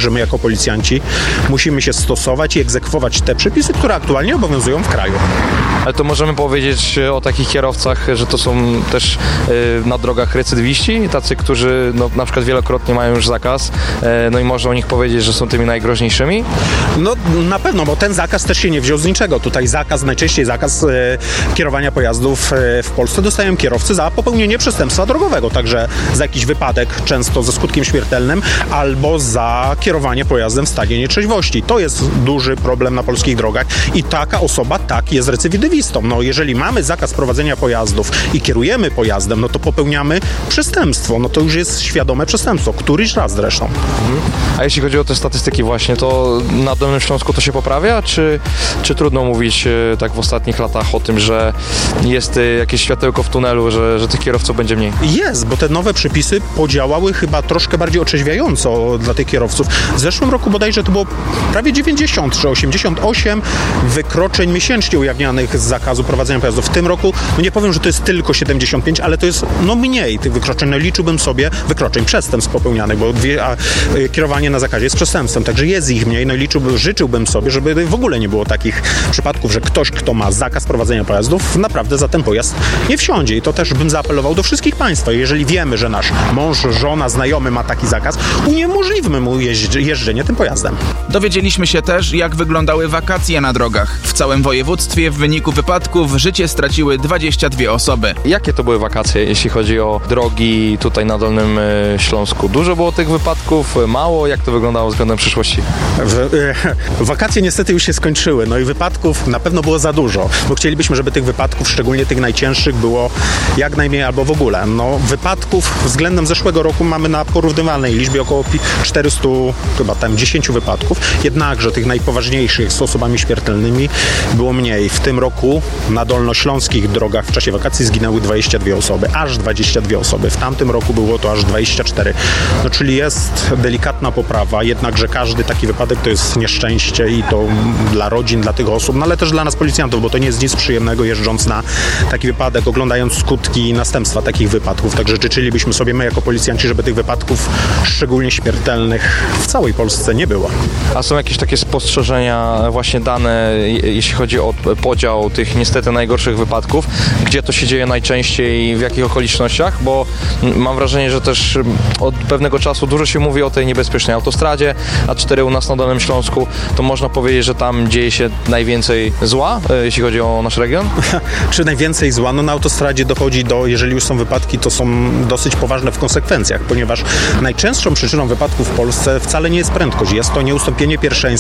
Także my jako policjanci musimy się stosować i egzekwować te przepisy, które aktualnie obowiązują w kraju. Ale to możemy powiedzieć o takich kierowcach, że to są też na drogach recydywiści, tacy, którzy na przykład wielokrotnie mają już zakaz, i można o nich powiedzieć, że są tymi najgroźniejszymi? No na pewno, bo ten zakaz też się nie wziął z niczego. Tutaj najczęściej zakaz kierowania pojazdów w Polsce dostają kierowcy za popełnienie przestępstwa drogowego, także za jakiś wypadek, często ze skutkiem śmiertelnym, albo za kierowanie pojazdem w stanie nietrzeźwości. To jest duży problem na polskich drogach i taka osoba jest recydywistą. No jeżeli mamy zakaz prowadzenia pojazdów i kierujemy pojazdem, no to popełniamy przestępstwo. No to już jest świadome przestępstwo, któryś raz zresztą. A jeśli chodzi o te statystyki właśnie, to na Dolnym Śląsku to się poprawia, czy trudno mówić tak w ostatnich latach o tym, że jest jakieś światełko w tunelu, że tych kierowców będzie mniej? Jest, bo te nowe przepisy podziałały chyba troszkę bardziej otrzeźwiająco dla tych kierowców. W zeszłym roku bodajże to było prawie 90 czy 88 wykroczeń miesięcznie ujawnianych z zakazu prowadzenia pojazdów. W tym roku, nie powiem, że to jest tylko 75, ale to jest mniej tych wykroczeń. Liczyłbym sobie wykroczeń, przestępstw popełnianych, bo kierowanie na zakazie jest przestępstwem, także jest ich mniej. Życzyłbym sobie, żeby w ogóle nie było takich przypadków, że ktoś, kto ma zakaz prowadzenia pojazdów, naprawdę za ten pojazd nie wsiądzie. I to też bym zaapelował do wszystkich państwa. Jeżeli wiemy, że nasz mąż, żona, znajomy ma taki zakaz, uniemożliwmy mu jeżdżenie tym pojazdem. Dowiedzieliśmy się też, jak wyglądały wakacje na drogach. W całym województwie w wyniku wypadków życie straciły 22 osoby. Jakie to były wakacje, jeśli chodzi o drogi tutaj na Dolnym Śląsku? Dużo było tych wypadków? Mało? Jak to wyglądało względem przyszłości? Wakacje niestety już się skończyły, i wypadków na pewno było za dużo, bo chcielibyśmy, żeby tych wypadków, szczególnie tych najcięższych, było jak najmniej albo w ogóle. Wypadków względem zeszłego roku mamy na porównywalnej liczbie około 400, chyba 10 wypadków, jednakże tych najpoważniejszych z osobami śmiertelnymi było mniej. W tym roku na dolnośląskich drogach w czasie wakacji zginęły 22 osoby, aż 22 osoby. W tamtym roku było to aż 24. Czyli jest delikatna poprawa, jednakże każdy taki wypadek to jest nieszczęście i to dla rodzin, dla tych osób, ale też dla nas policjantów, bo to nie jest nic przyjemnego jeżdżąc na taki wypadek, oglądając skutki i następstwa takich wypadków. Także życzylibyśmy sobie my jako policjanci, żeby tych wypadków, szczególnie śmiertelnych, w całej Polsce nie było. A są jakieś takie spostrzeżenia, właśnie dane, jeśli chodzi o podział tych niestety najgorszych wypadków, gdzie to się dzieje najczęściej i w jakich okolicznościach? Bo mam wrażenie, że też od pewnego czasu dużo się mówi o tej niebezpiecznej autostradzie A4 u nas na Dolnym Śląsku. To można powiedzieć, że tam dzieje się najwięcej zła, jeśli chodzi o nasz region? Czy najwięcej zła? Na autostradzie dochodzi jeżeli już są wypadki, to są dosyć poważne w konsekwencjach, ponieważ najczęstszą przyczyną wypadków w Polsce wcale nie jest prędkość, jest to nieustąpienie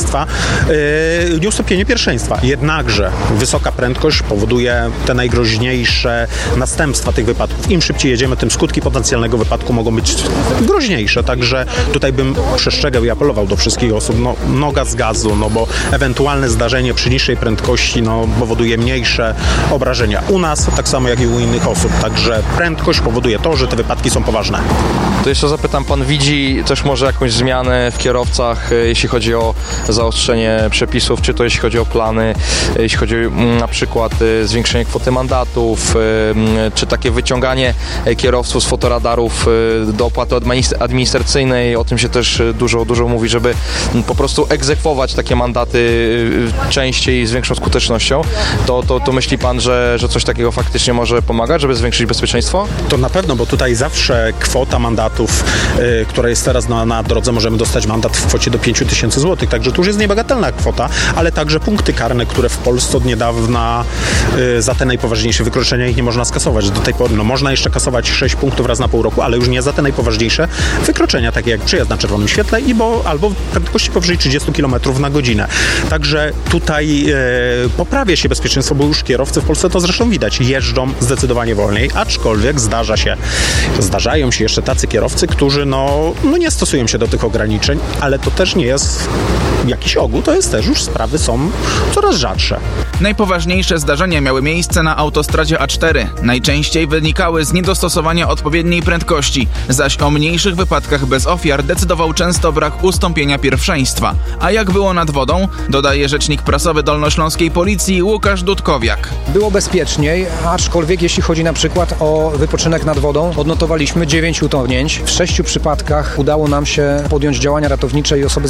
pierwszeństwa. Jednakże wysoka prędkość powoduje te najgroźniejsze następstwa tych wypadków. Im szybciej jedziemy, tym skutki potencjalnego wypadku mogą być groźniejsze. Także tutaj bym przestrzegał i apelował do wszystkich osób, noga z gazu, bo ewentualne zdarzenie przy niższej prędkości powoduje mniejsze obrażenia u nas, tak samo jak i u innych osób. Także prędkość powoduje to, że te wypadki są poważne. To jeszcze zapytam, pan widzi też może jakąś zmianę w kierowcach, jeśli chodzi o zaostrzenie przepisów, czy to jeśli chodzi o plany, jeśli chodzi na przykład zwiększenie kwoty mandatów, czy takie wyciąganie kierowców z fotoradarów do opłaty administracyjnej, o tym się też dużo mówi, żeby po prostu egzekwować takie mandaty częściej i z większą skutecznością. To myśli pan, że coś takiego faktycznie może pomagać, żeby zwiększyć bezpieczeństwo? To na pewno, bo tutaj zawsze kwota mandatów, która jest teraz na drodze, możemy dostać mandat w kwocie do 5000 zł, także to już jest niebagatelna kwota, ale także punkty karne, które w Polsce od niedawna za te najpoważniejsze wykroczenia ich nie można skasować. Do tej pory można jeszcze kasować 6 punktów raz na pół roku, ale już nie za te najpoważniejsze wykroczenia, takie jak przyjazd na czerwonym świetle albo prędkości powyżej 30 km na godzinę. Także tutaj poprawia się bezpieczeństwo, bo już kierowcy w Polsce to zresztą widać, jeżdżą zdecydowanie wolniej, aczkolwiek zdarzają się jeszcze tacy kierowcy, którzy nie stosują się do tych ograniczeń, ale to też nie jest jakiś ogół, to jest też już sprawy są coraz rzadsze. Najpoważniejsze zdarzenia miały miejsce na autostradzie A4. Najczęściej wynikały z niedostosowania odpowiedniej prędkości, zaś o mniejszych wypadkach bez ofiar decydował często brak ustąpienia pierwszeństwa. A jak było nad wodą, dodaje rzecznik prasowy dolnośląskiej policji Łukasz Dudkowiak. Było bezpieczniej, aczkolwiek jeśli chodzi na przykład o wypoczynek nad wodą, odnotowaliśmy 9 utonięć. W 6 przypadkach udało nam się podjąć działania ratownicze i osoby